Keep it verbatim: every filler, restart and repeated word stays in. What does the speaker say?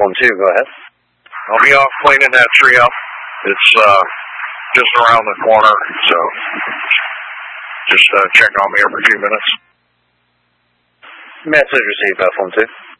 one two, go ahead. I'll be off cleaning that tree up. It's uh, just around the corner, so just uh, check on me every few minutes. Message received, F one two.